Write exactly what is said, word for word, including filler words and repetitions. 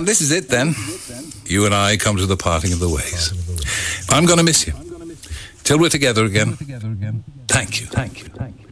this is it then. You and I come to the parting of the ways. I'm going to miss you. Till we're together again. Thank you. Thank you. Thank you.